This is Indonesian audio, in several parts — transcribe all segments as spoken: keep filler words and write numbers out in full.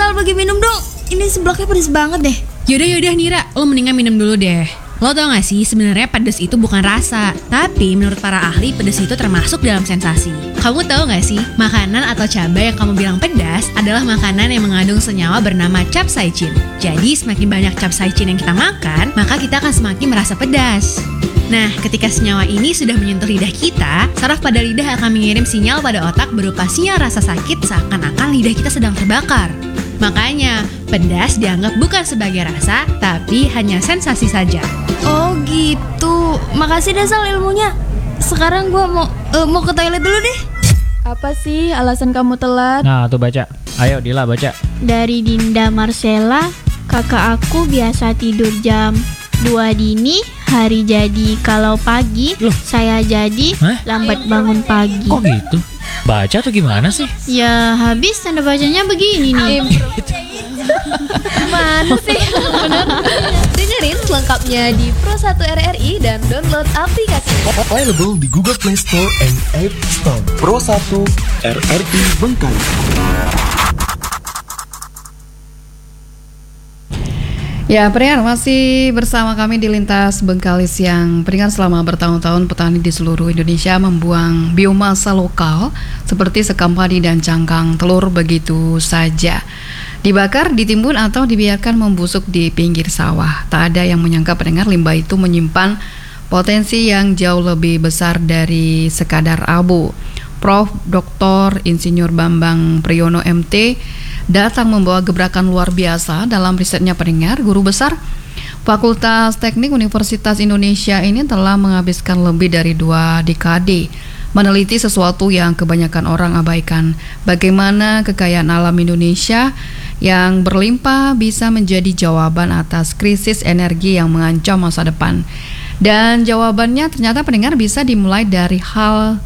Sal, bagi minum dong. Ini seblaknya pedes banget deh. Yaudah yaudah Nira, lo mendingan minum dulu deh. Lo tau gak sih, sebenarnya pedas itu bukan rasa, tapi menurut para ahli pedas itu termasuk dalam sensasi. Kamu tahu gak sih, makanan atau cabai yang kamu bilang pedas adalah makanan yang mengandung senyawa bernama capsaicin. Jadi semakin banyak capsaicin yang kita makan, maka kita akan semakin merasa pedas. Nah, ketika senyawa ini sudah menyentuh lidah kita, saraf pada lidah akan mengirim sinyal pada otak berupa sinyal rasa sakit seakan-akan lidah kita sedang terbakar. Makanya, pedas dianggap bukan sebagai rasa, tapi hanya sensasi saja. Oh gitu. Makasih deh Sal ilmunya. Sekarang gue mau uh, mau ke toilet dulu deh. Apa sih alasan kamu telat? Nah, tuh baca. Ayo Dila baca. Dari Dinda Marcella, kakak aku biasa tidur jam dua dini, hari jadi kalau pagi. Loh? Saya jadi Hah? lambat bangun pagi. Kok gitu? Baca tuh gimana sih? Ya habis tanda bacanya begini nih. Mana sih? Dengerin selengkapnya di Pro satu R R I dan download aplikasi. Available di Google Play Store and App Store. Pro satu R R I Bengkalis. Ya, pendengar masih bersama kami di Lintas Bengkalis yang pendengar selama bertahun-tahun petani di seluruh Indonesia membuang biomasa lokal seperti sekam padi dan cangkang telur begitu saja. Dibakar, ditimbun atau dibiarkan membusuk di pinggir sawah. Tak ada yang menyangka pendengar limbah itu menyimpan potensi yang jauh lebih besar dari sekadar abu. Prof Doktor Insinyur Bambang Priyono M T datang membawa gebrakan luar biasa dalam risetnya pendengar. Guru besar Fakultas Teknik Universitas Indonesia ini telah menghabiskan lebih dari dua dekade meneliti sesuatu yang kebanyakan orang abaikan. Bagaimana kekayaan alam Indonesia yang berlimpah bisa menjadi jawaban atas krisis energi yang mengancam masa depan. Dan jawabannya ternyata pendengar bisa dimulai dari hal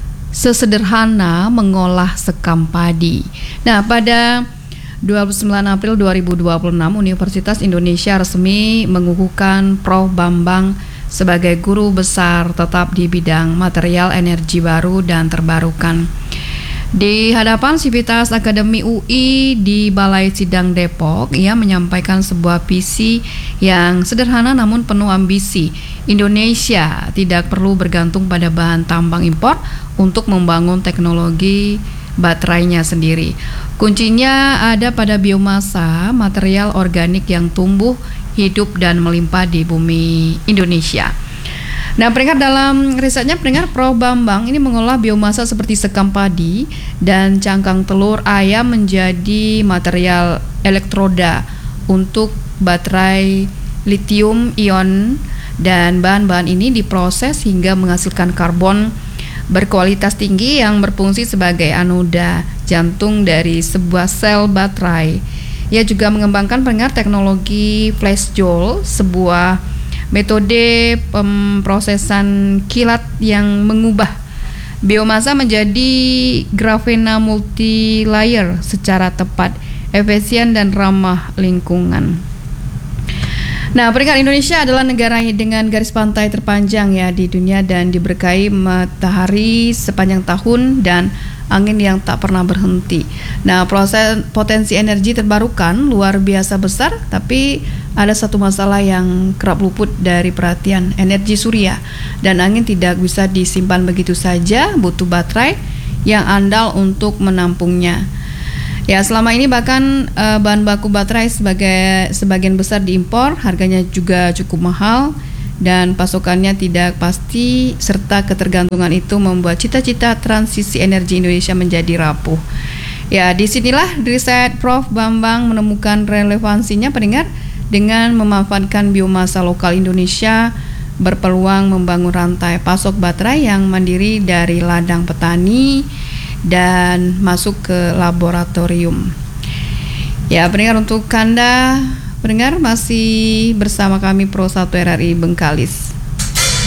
sesederhana mengolah sekam padi. Nah, pada dua puluh sembilan April dua ribu dua puluh enam Universitas Indonesia resmi mengukuhkan Prof Bambang sebagai guru besar tetap di bidang material energi baru dan terbarukan. Di hadapan Sivitas Akademi U I di Balai Sidang Depok, ia menyampaikan sebuah visi yang sederhana namun penuh ambisi. Indonesia tidak perlu bergantung pada bahan tambang impor untuk membangun teknologi baterainya sendiri. Kuncinya ada pada biomasa, material organik yang tumbuh, hidup dan melimpah di bumi Indonesia. Nah, pendengar, dalam risetnya pendengar Prof Bambang ini mengolah biomasa seperti sekam padi dan cangkang telur ayam menjadi material elektroda untuk baterai lithium ion, dan bahan-bahan ini diproses hingga menghasilkan karbon berkualitas tinggi yang berfungsi sebagai anoda jantung dari sebuah sel baterai. Ia juga mengembangkan pendengar teknologi flash joule, sebuah metode pemrosesan kilat yang mengubah biomasa menjadi grafena multilayer secara tepat, efisien dan ramah lingkungan. Nah, pendengar, Indonesia adalah negara dengan garis pantai terpanjang ya di dunia dan diberkahi matahari sepanjang tahun dan angin yang tak pernah berhenti. Nah, proses potensi energi terbarukan luar biasa besar, tapi ada satu masalah yang kerap luput dari perhatian, energi surya dan angin tidak bisa disimpan begitu saja, butuh baterai yang andal untuk menampungnya. Ya, selama ini bahkan e, bahan baku baterai sebagai sebagian besar diimpor, harganya juga cukup mahal dan pasokannya tidak pasti, serta ketergantungan itu membuat cita-cita transisi energi Indonesia menjadi rapuh. Ya, disinilah riset Prof Bambang menemukan relevansinya pendengar. Dengan memanfaatkan biomasa lokal, Indonesia berpeluang membangun rantai pasok baterai yang mandiri dari ladang petani dan masuk ke laboratorium. Ya, pendengar, untuk Anda pendengar masih bersama kami Pro satu R R I Bengkalis.